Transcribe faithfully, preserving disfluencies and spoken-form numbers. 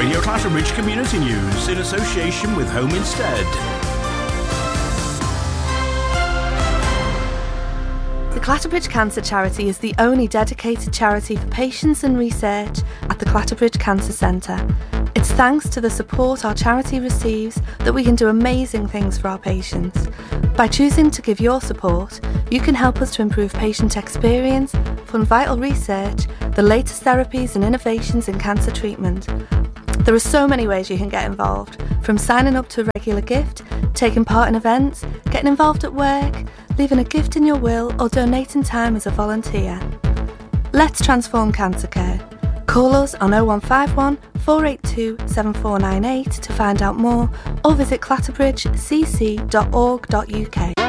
Radio Clatterbridge Community News in association with Home Instead. The Clatterbridge Cancer Charity is the only dedicated charity for patients and research at the Clatterbridge Cancer Centre. It's thanks to the support our charity receives that we can do amazing things for our patients. By choosing to give your support, you can help us to improve patient experience, fund vital research, the latest therapies and innovations in cancer treatment. There are so many ways you can get involved, from signing up to a regular gift, taking part in events, getting involved at work, leaving a gift in your will, or donating time as a volunteer. Let's transform cancer care. Call us on oh one five one, four eight two, seven four nine eight to find out more, or visit clatterbridge c c dot org dot u k.